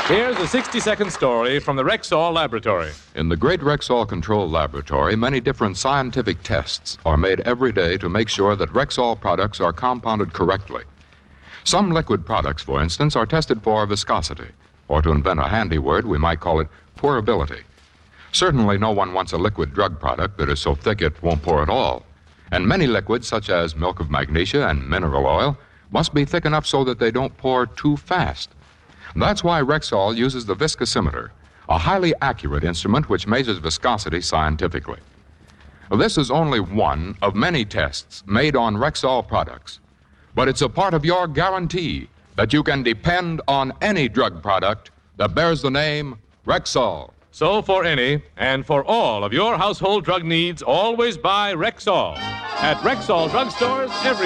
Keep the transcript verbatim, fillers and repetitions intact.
Here's a sixty-second story from the Rexall Laboratory. In the great Rexall Control Laboratory, many different scientific tests are made every day to make sure that Rexall products are compounded correctly. Some liquid products, for instance, are tested for viscosity, or to invent a handy word, we might call it pourability. Certainly no one wants a liquid drug product that is so thick it won't pour at all. And many liquids, such as milk of magnesia and mineral oil, must be thick enough so that they don't pour too fast. That's why Rexall uses the viscosimeter, a highly accurate instrument which measures viscosity scientifically. This is only one of many tests made on Rexall products, but it's a part of your guarantee that you can depend on any drug product that bears the name Rexall. So for any and for all of your household drug needs, always buy Rexall. At Rexall drugstores every